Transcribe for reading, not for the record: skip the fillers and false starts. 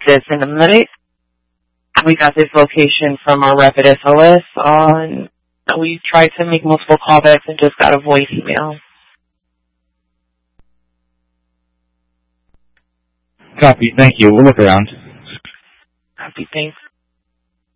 this in a minute. We got this location from our rep at SOS on. We tried to make multiple callbacks and just got a voicemail. Copy. Thank you. We'll look around. Copy. Thanks.